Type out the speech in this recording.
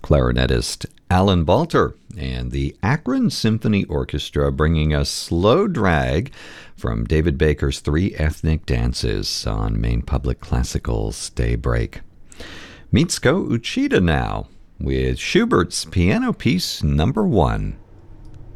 clarinetist Alan Balter and the Akron Symphony Orchestra bringing us Slow Drag from David Baker's Three Ethnic Dances on Maine Public Classical's Daybreak. Mitsuko Uchida now with Schubert's Piano Piece No. 1.